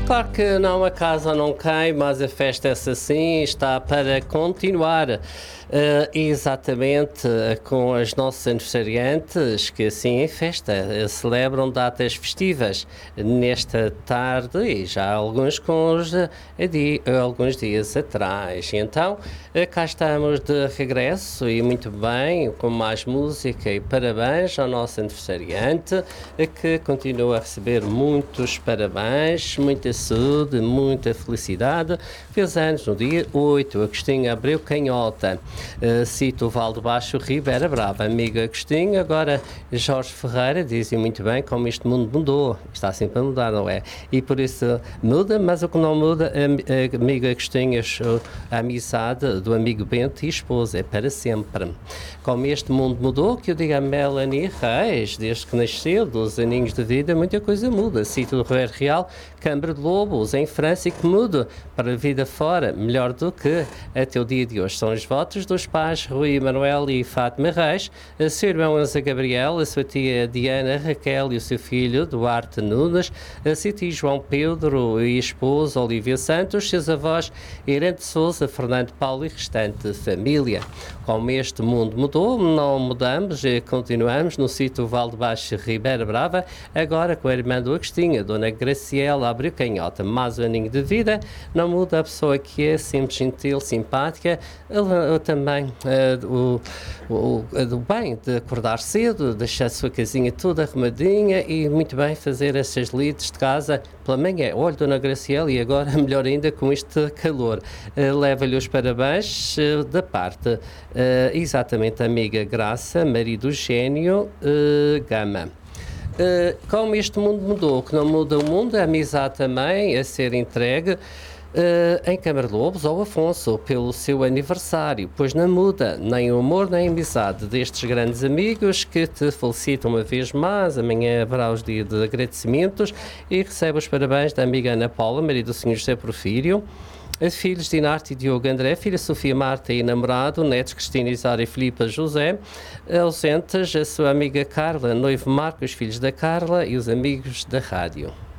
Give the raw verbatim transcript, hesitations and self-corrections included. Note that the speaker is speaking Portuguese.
Claro que não, a casa não cai, mas a festa essa sim está para continuar. Uh, exatamente uh, com as nossas aniversariantes que assim em festa uh, celebram datas festivas nesta tarde e já alguns com os, uh, di alguns dias atrás. Então uh, cá estamos de regresso e muito bem, com mais música e parabéns ao nosso aniversariante uh, que continua a receber muitos parabéns, muita saúde, muita felicidade. Fez anos no dia oito, Agostinho Abreu Canhota. Uh, cito o Val de Baixo, Ribeira Brava, amigo Agostinho. Agora Jorge Ferreira dizia muito bem como este mundo mudou, está sempre a mudar, não é? E por isso muda, mas o que não muda, amigo Agostinho, a amizade do amigo Bento e esposa é para sempre. Como este mundo mudou, que eu digo a Melanie Reis, desde que nasceu, dos aninhos de vida, muita coisa muda. Cito do Roer Real, Câmara de Lobos, em França, e que muda para a vida fora, melhor do que até o dia de hoje. São os votos dos pais Rui Manuel e Fátima Reis, a seu irmão Elsa Gabriel, a sua tia Diana Raquel e o seu filho Duarte Nunes, a seu tio João Pedro e a esposa Olívia Santos, seus avós Irene de Sousa, Fernando Paulo e restante família. Como este mundo mudou, não mudamos e continuamos no sítio Val de Baixo, Ribeira Brava, agora com a irmã do Agostinho, a dona Graciela Abreu Canhota. Mais um aninho de vida, não muda a pessoa que é, sempre gentil, simpática, ela, também uh, o, o, o bem de acordar cedo, deixar a sua casinha toda arrumadinha e muito bem fazer essas lides de casa pela manhã. Olha, dona Graciela, e agora melhor ainda com este calor. Uh, Leva-lhe os parabéns uh, da parte, uh, exatamente, a amiga Graça, marido Gênio uh, Gama. Uh, como este mundo mudou, que não muda o mundo, a amizade também a ser entregue uh, em Câmara de Lobos ao Afonso pelo seu aniversário, pois não muda nem o amor nem a amizade destes grandes amigos que te felicitam uma vez mais. Amanhã haverá os dias de agradecimentos e recebe os parabéns da amiga Ana Paula, marido do senhor José Porfírio, as filhos de Inarte e Diogo André, filha Sofia Marta e namorado, netos Cristina Isara e Filipa José, ausentes a sua amiga Carla, noivo Marco, os filhos da Carla e os amigos da rádio.